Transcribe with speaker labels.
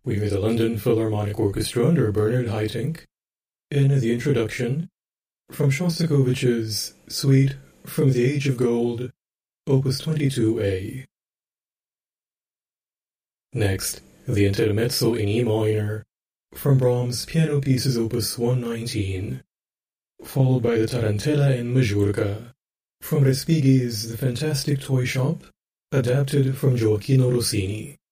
Speaker 1: We hear the London Philharmonic Orchestra under Bernard Haitink in the introduction from Shostakovich's Suite from the Age of Gold, Opus 22a. Next, the Intermezzo in E minor from Brahms' Piano Pieces Opus 119, followed by the Tarantella in Majorca from Respighi's The Fantastic Toy Shop, adapted from Gioacchino Rossini.